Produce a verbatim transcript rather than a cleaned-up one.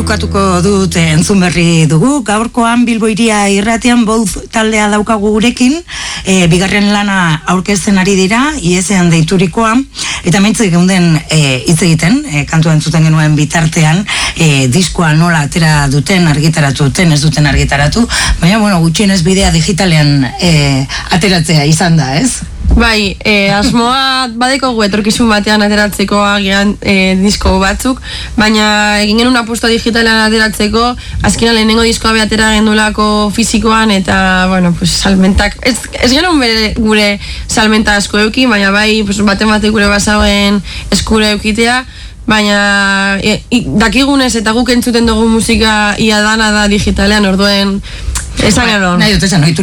bukatuko dut entzun berri dugu. Gaurkoan Bilbo Hiria irratian Bouz taldea daukagu gurekin, e, bigarren lana aurkezten ari dira, iesean deiturikoa, eta mentzik geunden e, hitz egiten, e, kantua entzuten genuen bitartean, e, diskoa nola atera duten, argitaratu duten, ez duten argitaratu, baina, bueno, gutxienez bidea digitalean e, ateratzea izan da, ez? Bai, eh, asmoa badeko gu etorkizun batean ateratzeko agian eh, disko batzuk, baina egin genuen apustu digitalean ateratzeko, azkenan lehenengo diskoa be atera gendulako fisikoan, eta, bueno, pues, salmentak, ez, ez genuen bere, gure salmenta asko euki, baina bai, pues, baten batek gure basauen eskure eukitea, baina e, i, dakigunez eta guk entzuten dugu musika ia dana da digitalean, orduen esan eron. Nahi dut esan,